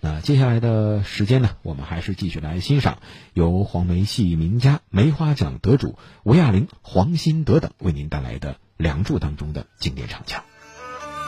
那接下来的时间呢，我们还是继续来欣赏由黄梅戏名家、梅花奖得主吴亚玲、黄新德等为您带来的《梁祝》当中的经典唱腔。